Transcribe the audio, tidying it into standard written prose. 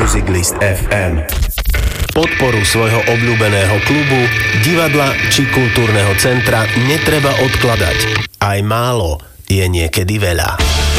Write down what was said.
Music List FM. Podporu svojho obľúbeného klubu, divadla či kultúrneho centra netreba odkladať. Aj málo je niekedy veľa.